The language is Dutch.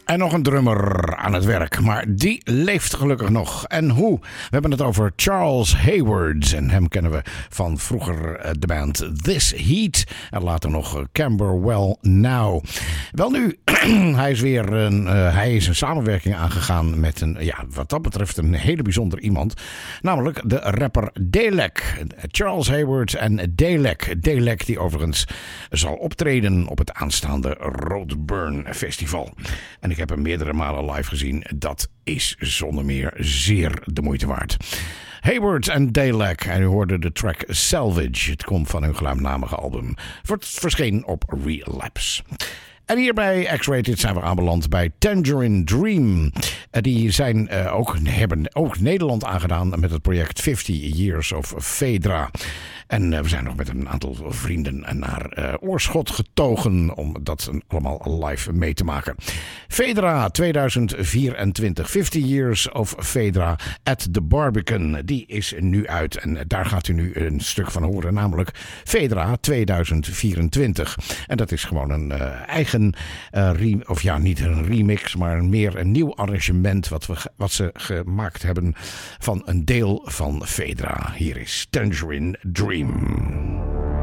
En nog een drummer aan het werk, maar die leeft gelukkig nog. En hoe? We hebben het over Charles Hayward. En hem kennen we van vroeger de band This Heat. En later nog Camberwell Now. Wel nu, hij is een samenwerking aangegaan met wat dat betreft een hele bijzonder iemand. Namelijk de rapper Dalek. Charles Hayward en Dalek. Dalek die overigens zal optreden op het aanstaande Roadburn Festival. En ik heb hem meerdere malen live gezien. Dat is zonder meer zeer de moeite waard. Hayward en Dalek. En u hoorde de track Salvage. Het komt van hun gelijknamige album. Verscheen op Relapse. En hier bij X-Rated zijn we aanbeland bij Tangerine Dream. Die hebben ook Nederland aangedaan met het project 50 Years of Phaedra. En we zijn nog met een aantal vrienden naar Oorschot getogen om dat allemaal live mee te maken. Phaedra 2024, 50 Years of Phaedra at the Barbican. Die is nu uit en daar gaat u nu een stuk van horen, namelijk Phaedra 2024. En dat is gewoon een eigen, niet een remix, maar meer een nieuw arrangement wat ze gemaakt hebben van een deel van Phaedra. Hier is Tangerine Dream.